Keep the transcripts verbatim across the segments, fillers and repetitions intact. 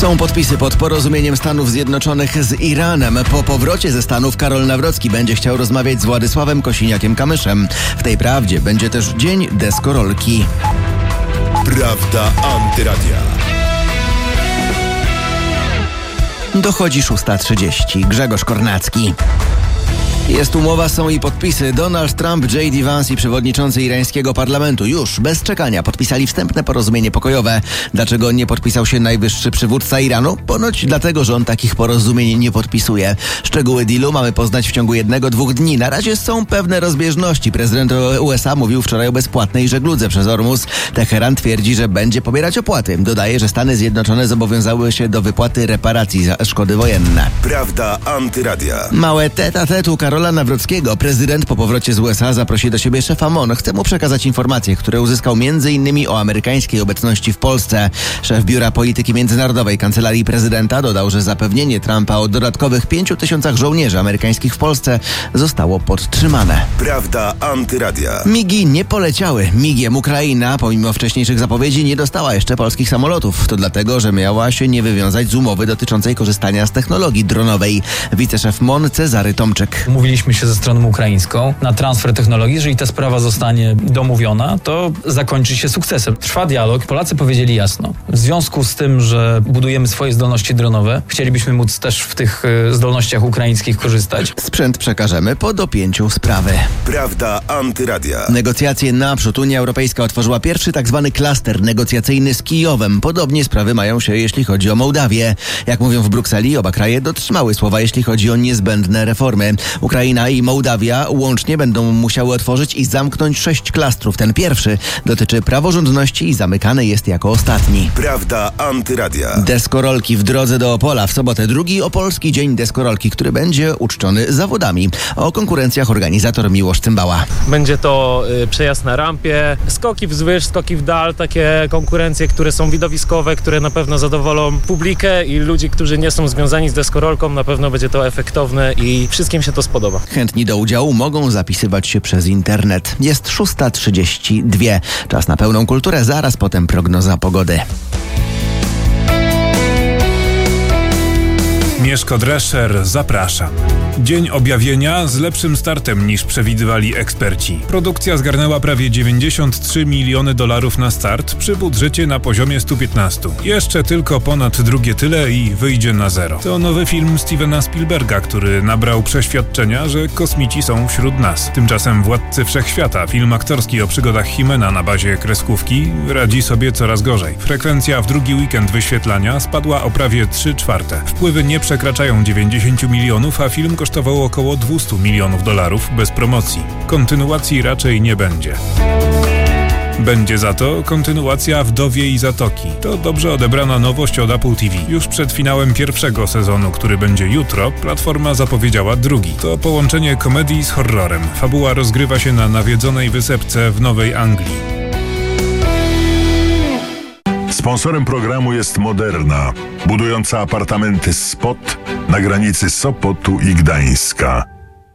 Są podpisy pod porozumieniem Stanów Zjednoczonych z Iranem. Po powrocie ze Stanów Karol Nawrocki będzie chciał rozmawiać z Władysławem Kosiniakiem-Kamyszem. W tej prawdzie będzie też dzień deskorolki. Prawda Antyradia. Dochodzi szósta trzydzieści. Grzegorz Kornacki. Jest umowa, są i podpisy. Donald Trump, J D Vance i przewodniczący irańskiego parlamentu już bez czekania podpisali wstępne porozumienie pokojowe. Dlaczego nie podpisał się najwyższy przywódca Iranu? Ponoć dlatego, że on takich porozumień nie podpisuje. Szczegóły dealu mamy poznać w ciągu jednego, dwóch dni. Na razie są pewne rozbieżności. Prezydent U S A mówił wczoraj o bezpłatnej żegludze przez Ormus. Teheran twierdzi, że będzie pobierać opłaty. Dodaje, że Stany Zjednoczone zobowiązały się do wypłaty reparacji za szkody wojenne. Prawda Antyradia. Małe tete-a-tetu Karola Nawrockiego. Prezydent po powrocie z U S A zaprosi do siebie szefa M O N. Chce mu przekazać informacje, które uzyskał między innymi o amerykańskiej obecności w Polsce. Szef Biura Polityki Międzynarodowej Kancelarii Prezydenta dodał, że zapewnienie Trumpa o dodatkowych pięciu tysiącach żołnierzy amerykańskich w Polsce zostało podtrzymane. Prawda Antyradia. Migi nie poleciały. Migiem Ukraina, pomimo wcześniejszych zapowiedzi, nie dostała jeszcze polskich samolotów. To dlatego, że miała się nie wywiązać z umowy dotyczącej korzystania z technologii dronowej. Wiceszef M O N Cezary Tomczyk. Mówiliśmy się ze stroną ukraińską na transfer technologii. Jeżeli ta sprawa zostanie domówiona, to zakończy się sukcesem. Trwa dialog. Polacy powiedzieli jasno. W związku z tym, że budujemy swoje zdolności dronowe, chcielibyśmy móc też w tych zdolnościach ukraińskich korzystać. Sprzęt przekażemy po dopięciu sprawy. Prawda Antyradia. Negocjacje naprzód. Unia Europejska otworzyła pierwszy tak zwany klaster negocjacyjny z Kijowem. Podobnie sprawy mają się, jeśli chodzi o Mołdawię. Jak mówią w Brukseli, oba kraje dotrzymały słowa, jeśli chodzi o niezbędne reformy. Ukraina i Mołdawia łącznie będą musiały otworzyć i zamknąć sześć klastrów. Ten pierwszy dotyczy praworządności i zamykany jest jako ostatni. Prawda Antyradia. Deskorolki w drodze do Opola. W sobotę drugi Opolski Dzień Deskorolki, który będzie uczczony zawodami. O konkurencjach organizator Miłosz Cymbała. Będzie to y, przejazd na rampie, skoki wzwyż, skoki w dal, takie konkurencje, które są widowiskowe, które na pewno zadowolą publikę i ludzi, którzy nie są związani z deskorolką. Na pewno będzie to efektowne i wszystkim się to spodoba. Chętni do udziału mogą zapisywać się przez internet. Jest szósta trzydzieści dwa. Czas na pełną kulturę, zaraz potem prognoza pogody. Mieszko Drescher, zapraszam. Dzień objawienia z lepszym startem niż przewidywali eksperci. Produkcja zgarnęła prawie dziewięćdziesiąt trzy miliony dolarów na start przy budżecie na poziomie stu piętnastu. Jeszcze tylko ponad drugie tyle i wyjdzie na zero. To nowy film Stevena Spielberga, który nabrał przeświadczenia, że kosmici są wśród nas. Tymczasem Władcy Wszechświata, film aktorski o przygodach Himena na bazie kreskówki, radzi sobie coraz gorzej. Frekwencja w drugi weekend wyświetlania spadła o prawie trzy czwarte. Wpływy nie przekraczają dziewięćdziesięciu milionów, a film kosztował około dwieście milionów dolarów bez promocji. Kontynuacji raczej nie będzie. Będzie za to kontynuacja Wdowiej Zatoki. To dobrze odebrana nowość od Apple T V. Już przed finałem pierwszego sezonu, który będzie jutro, platforma zapowiedziała drugi. To połączenie komedii z horrorem. Fabuła rozgrywa się na nawiedzonej wysepce w Nowej Anglii. Sponsorem programu jest Moderna, budująca apartamenty Spot na granicy Sopotu i Gdańska.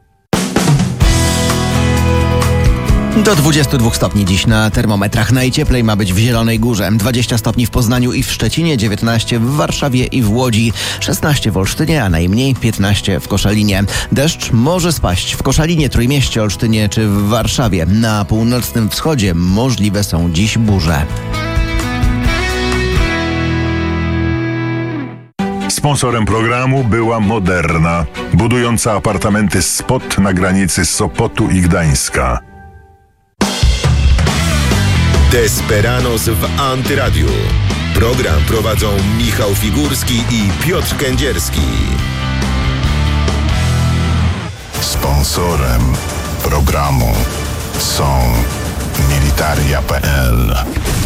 Do dwudziestu dwóch stopni dziś na termometrach. Najcieplej ma być w Zielonej Górze. dwadzieścia stopni w Poznaniu i w Szczecinie, dziewiętnaście w Warszawie i w Łodzi, szesnaście w Olsztynie, a najmniej piętnaście w Koszalinie. Deszcz może spaść w Koszalinie, Trójmieście, Olsztynie czy w Warszawie. Na północnym wschodzie możliwe są dziś burze. Sponsorem programu była Moderna, budująca apartamenty Spot na granicy Sopotu i Gdańska. Desperanos w Antyradiu. Program prowadzą Michał Figurski i Piotr Kędzierski. Sponsorem programu są Militaria kropka pe el.